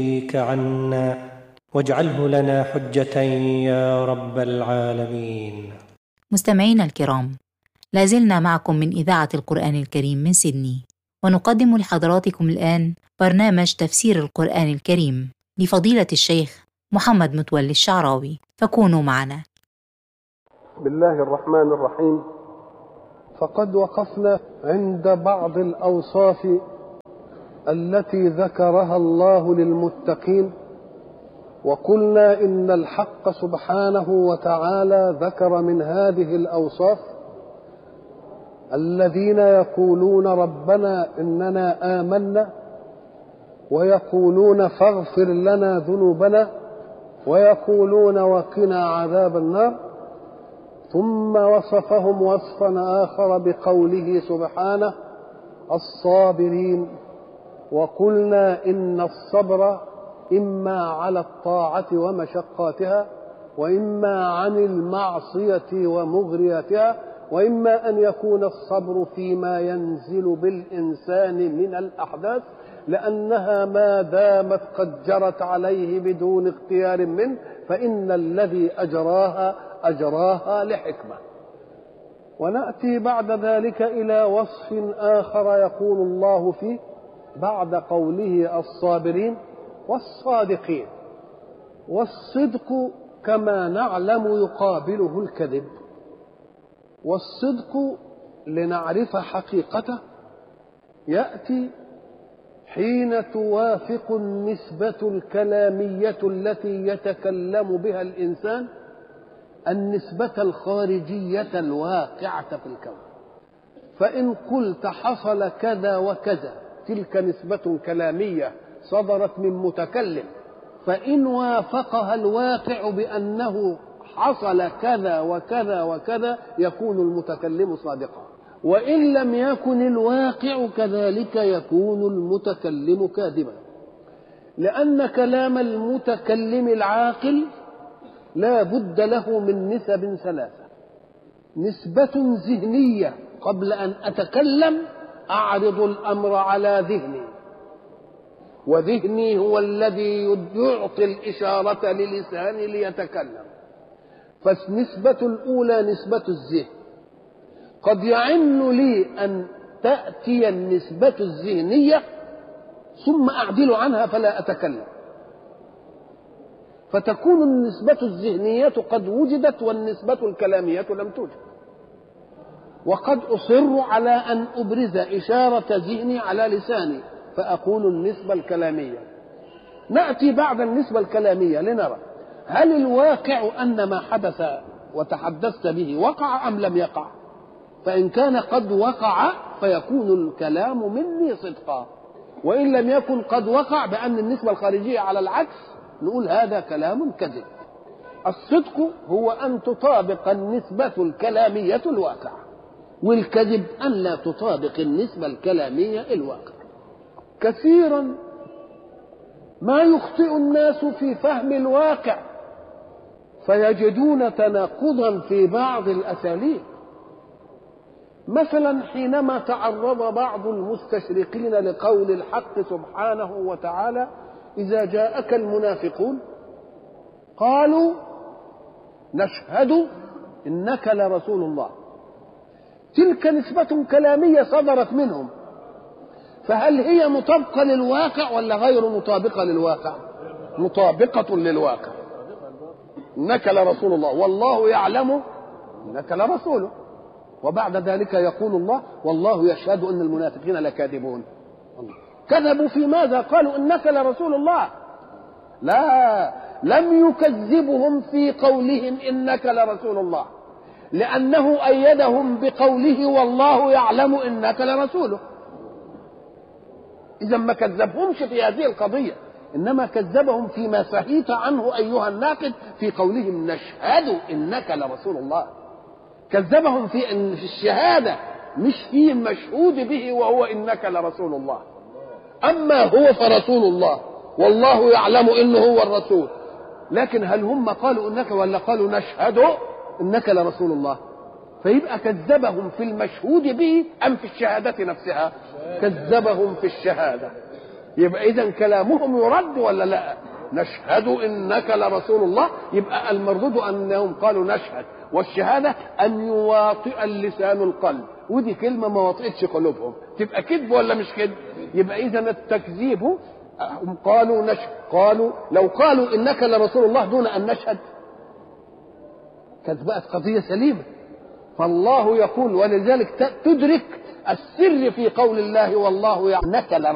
عنا واجعله لنا حجة يا رب العالمين. مستمعينا الكرام، لازلنا معكم من إذاعة القرآن الكريم من سيدني، ونقدم لحضراتكم الآن برنامج تفسير القرآن الكريم لفضيلة الشيخ محمد متولي الشعراوي، فكونوا معنا. بسم الله الرحمن الرحيم. فقد وقفنا عند بعض الأوصاف التي ذكرها الله للمتقين، وقلنا إن الحق سبحانه وتعالى ذكر من هذه الأوصاف الذين يقولون ربنا إننا آمنا، ويقولون فاغفر لنا ذنوبنا، ويقولون وقنا عذاب النار. ثم وصفهم وصفا آخر بقوله سبحانه الصابرين، وقلنا إن الصبر إما على الطاعة ومشقاتها، وإما عن المعصية ومغرياتها، وإما أن يكون الصبر فيما ينزل بالإنسان من الأحداث، لأنها ما دامت قد جرت عليه بدون اختيار منه فإن الذي أجراها لحكمة. ونأتي بعد ذلك إلى وصف آخر يقول الله فيه بعد قوله الصابرين والصادقين. والصدق كما نعلم يقابله الكذب، والصدق لنعرف حقيقته يأتي حين توافق النسبة الكلامية التي يتكلم بها الإنسان النسبة الخارجية الواقعة في الكون. فإن قلت حصل كذا وكذا تلك نسبة كلامية صدرت من متكلم، فإن وافقها الواقع بأنه حصل كذا وكذا وكذا يكون المتكلم صادقا، وإن لم يكن الواقع كذلك يكون المتكلم كاذبا، لأن كلام المتكلم العاقل لا بد له من نسب ثلاثة: نسبة ذهنية قبل أن أتكلم أعرض الأمر على ذهني، وذهني هو الذي يعطي الإشارة للساني ليتكلم. فالنسبة الأولى نسبة الذهن، قد يعن لي أن تأتي النسبة الذهنية ثم أعدل عنها فلا أتكلم، فتكون النسبة الذهنية قد وجدت والنسبة الكلامية لم توجد. وقد أصر على أن أبرز إشارة ذهني على لساني فأقول النسبة الكلامية. نأتي بعد النسبة الكلامية لنرى هل الواقع أن ما حدث وتحدثت به وقع أم لم يقع. فإن كان قد وقع فيكون الكلام مني صدقا، وإن لم يكن قد وقع بأن النسبة الخارجية على العكس نقول هذا كلام كذب. الصدق هو أن تطابق النسبة الكلامية الواقع، والكذب أن لا تطابق النسبة الكلامية الواقع. كثيرا ما يخطئ الناس في فهم الواقع فيجدون تناقضا في بعض الأساليب. مثلا حينما تعرض بعض المستشرقين لقول الحق سبحانه وتعالى إذا جاءك المنافقون قالوا نشهد إنك لرسول الله، تلك نسبة كلامية صدرت منهم، فهل هي مطابقة للواقع ولا غير مطابقة للواقع؟ مطابقة للواقع. إنك لرسول الله والله يعلم إنك لرسوله، وبعد ذلك يقول الله والله يشهد أن المنافقين لكاذبون. كذبوا في ماذا؟ قالوا إنك لرسول الله. لا، لم يكذبهم في قولهم إنك لرسول الله، لأنه أيدهم بقوله والله يعلم إنك لرسوله. إذا ما كذبهمش في هذه القضية، إنما كذبهم فيما سهيت عنه أيها الناقد في قولهم نشهد إنك لرسول الله. كذبهم في الشهادة مش في المشهود به وهو إنك لرسول الله. أما هو فرسول الله والله يعلم إنه هو الرسول، لكن هل هم قالوا إنك ولا قالوا نشهد إنك لرسول الله؟ فيبقى كذبهم في المشهود به أم في الشهادة نفسها؟ كذبهم في الشهادة. يبقى إذا كلامهم يرد ولا لا؟ نشهد إنك لرسول الله، يبقى المردود أنهم قالوا نشهد، والشهادة أن يواطئ اللسان القلب، ودي كلمة ما وطئتش قلوبهم، تبقى كذب ولا مش كذب؟ يبقى إذا التكذيب هم قالوا نشهد، قالوا لو قالوا إنك لرسول الله دون أن نشهد كانت بقت قضية سليمة. فالله يقول، ولذلك تدرك السر في قول الله والله يعلم إنك لرسول